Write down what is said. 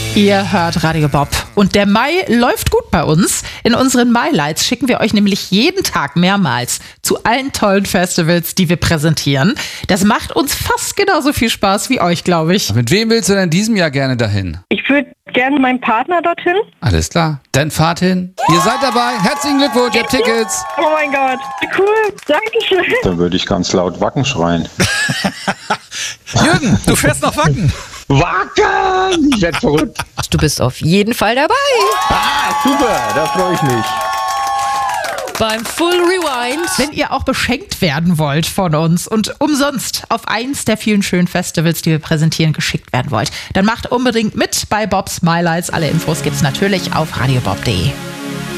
Ihr hört Radio Bob und der Mai läuft gut bei uns. In unseren Mai-Lights schicken wir euch nämlich jeden Tag mehrmals zu allen tollen Festivals, die wir präsentieren. Das macht uns fast genauso viel Spaß wie euch, glaube ich. Mit wem willst du denn in diesem Jahr gerne dahin? Ich würde gerne meinen Partner dorthin. Alles klar, dann fahrt hin. Ihr seid dabei, herzlichen Glückwunsch, ihr habt Tickets. Oh mein Gott, wie cool, Dankeschön. Da würde ich ganz laut Wacken schreien. Jürgen, du fährst nach Wacken. Wacken! Ich werde verrückt. Du bist auf jeden Fall dabei. Ah, super, da freue ich mich. Beim Full Rewind. Wenn ihr auch beschenkt werden wollt von uns und umsonst auf eins der vielen schönen Festivals, die wir präsentieren, geschickt werden wollt, dann macht unbedingt mit bei Bobs My Lights. Alle Infos gibt's natürlich auf radiobob.de.